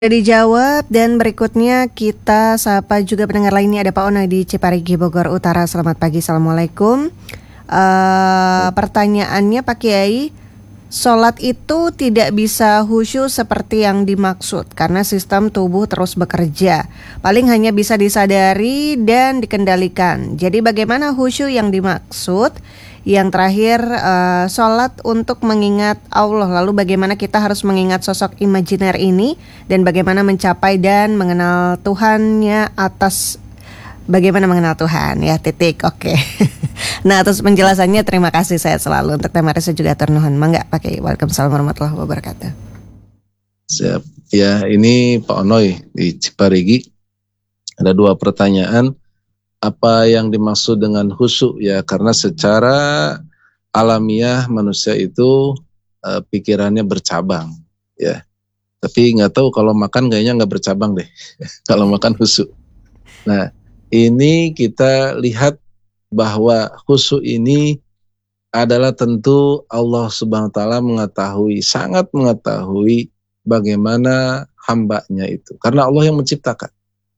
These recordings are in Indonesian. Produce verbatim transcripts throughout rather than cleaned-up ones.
Sudah dijawab dan berikutnya kita sapa juga pendengar lainnya. Ada Pak Ono di Ciparigi, Bogor Utara. Selamat pagi, Assalamualaikum. Uh, pertanyaannya Pak Kiai, sholat itu tidak bisa khusyuk seperti yang dimaksud karena sistem tubuh terus bekerja. Paling hanya bisa disadari dan dikendalikan. Jadi bagaimana khusyuk yang dimaksud? Yang terakhir, uh, sholat untuk mengingat Allah. Lalu bagaimana kita harus mengingat sosok imajiner ini dan bagaimana mencapai dan mengenal Tuhannya atas bagaimana mengenal Tuhan ya titik. Oke. Nah, atas penjelasannya terima kasih, sehat selalu. Untuk tema resa juga ternuhun. Mangga pakai. Waalaikumsalam warahmatullahi wabarakatuh. Siap. Ya, ini Pak Onoy di Ciparigi. Ada dua pertanyaan. Apa yang dimaksud dengan khusyuk ya, karena secara alamiah manusia itu uh, pikirannya bercabang ya, tapi nggak tahu kalau makan kayaknya nggak bercabang deh kalau makan khusyuk. Nah, ini kita lihat bahwa khusyuk ini adalah tentu Allah Subhanahu wa taala mengetahui, sangat mengetahui bagaimana hambanya itu, karena Allah yang menciptakan.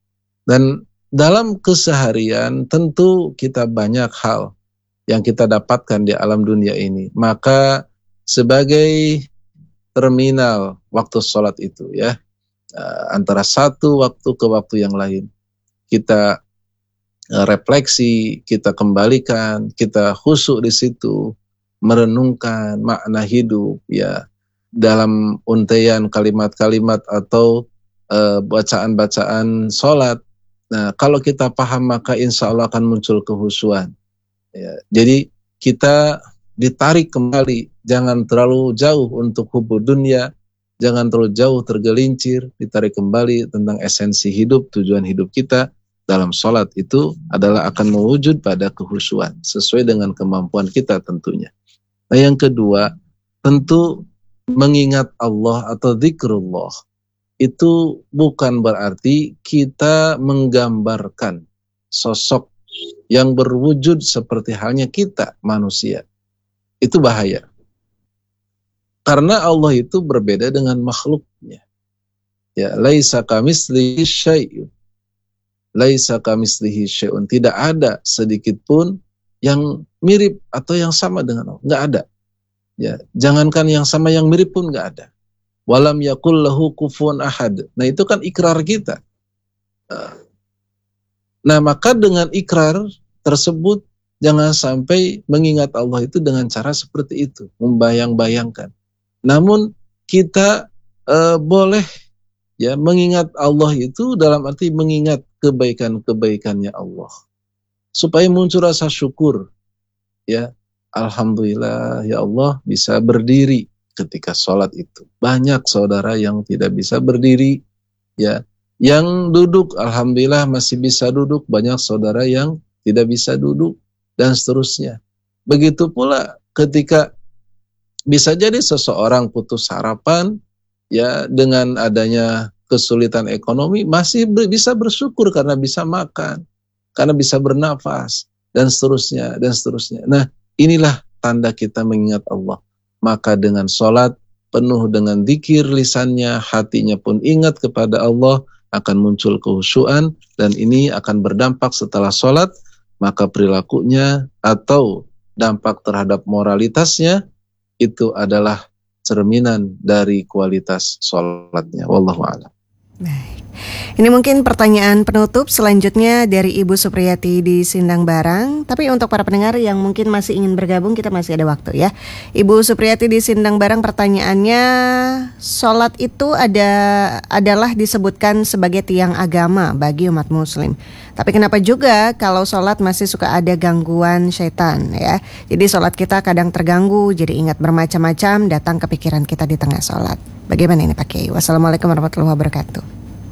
Dan dalam keseharian tentu kita banyak hal yang kita dapatkan di alam dunia ini. Maka sebagai terminal waktu sholat itu ya, antara satu waktu ke waktu yang lain, kita refleksi, kita kembalikan, kita khusyuk di situ, merenungkan makna hidup ya, dalam untaian kalimat-kalimat atau uh, bacaan-bacaan sholat. Nah, kalau kita paham maka insya Allah akan muncul kehusuan. Ya, jadi kita ditarik kembali, jangan terlalu jauh untuk hubud dunia, jangan terlalu jauh tergelincir, ditarik kembali tentang esensi hidup, tujuan hidup kita dalam sholat itu adalah akan mewujud pada kehusuan, sesuai dengan kemampuan kita tentunya. Nah, yang kedua, tentu mengingat Allah atau zikrullah. Itu bukan berarti kita menggambarkan sosok yang berwujud seperti halnya kita manusia. Itu bahaya. Karena Allah itu berbeda dengan makhluknya. Ya, laisa kamitslihi syai'un. Laisa kamitslihi syai'un. Tidak ada sedikit pun yang mirip atau yang sama dengan Allah. Enggak ada. Ya, jangankan yang sama, yang mirip pun enggak ada. Walam yakul lahu kufuwan ahad. Nah, itu kan ikrar kita. Nah, maka dengan ikrar tersebut jangan sampai mengingat Allah itu dengan cara seperti itu, membayang-bayangkan. Namun kita uh, boleh ya mengingat Allah itu dalam arti mengingat kebaikan-kebaikannya Allah, supaya muncul rasa syukur. Ya, alhamdulillah ya Allah bisa berdiri ketika sholat itu. Banyak saudara yang tidak bisa berdiri, ya, yang duduk, alhamdulillah masih bisa duduk. Banyak saudara yang tidak bisa duduk, dan seterusnya. Begitu pula ketika bisa jadi seseorang putus harapan, ya, dengan adanya kesulitan ekonomi, masih bisa bersyukur karena bisa makan, karena bisa bernafas, dan seterusnya, dan seterusnya. Nah, inilah tanda kita mengingat Allah. Maka dengan sholat penuh dengan zikir lisannya, hatinya pun ingat kepada Allah, akan muncul kehusyuan, dan ini akan berdampak setelah sholat, maka perilakunya atau dampak terhadap moralitasnya itu adalah cerminan dari kualitas sholatnya. Wallahu a'lam. Baik. Ini mungkin pertanyaan penutup selanjutnya dari Ibu Supriyati di Sindang Barang. Tapi untuk para pendengar yang mungkin masih ingin bergabung, kita masih ada waktu ya. Ibu Supriyati di Sindang Barang, pertanyaannya, sholat itu ada adalah disebutkan sebagai tiang agama bagi umat muslim. Tapi kenapa juga kalau sholat masih suka ada gangguan syaitan ya. Jadi sholat kita kadang terganggu, jadi ingat bermacam-macam datang ke pikiran kita di tengah sholat. Bagaimana ini Pak Kiai? Wassalamualaikum warahmatullahi wabarakatuh.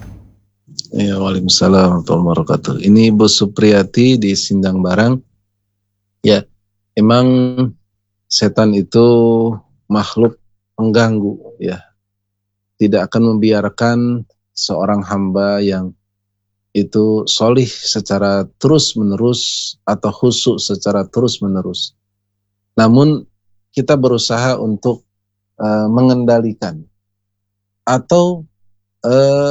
Ya, waalaikumsalam warahmatullahi wabarakatuh. Ini Ibu Supriyati di Sindang Barang. Ya, emang setan itu makhluk pengganggu ya. Tidak akan membiarkan seorang hamba yang itu solih secara terus menerus atau khusyuk secara terus menerus. Namun kita berusaha untuk uh, mengendalikan atau Eh